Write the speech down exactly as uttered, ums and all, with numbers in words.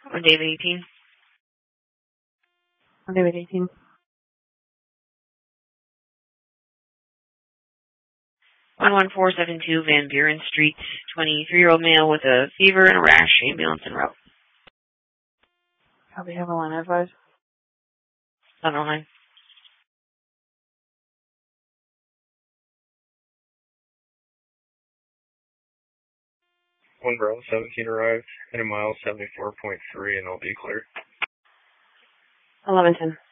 On David eighteen. On David eighteen. one one four seven two Van Buren Street, twenty-three-year-old male with a fever and a rash, ambulance en route. Copy, have a line advised. seven oh nine. one Bravo seventeen arrived at a mile seventy-four point three and I'll be clear. eleven ten.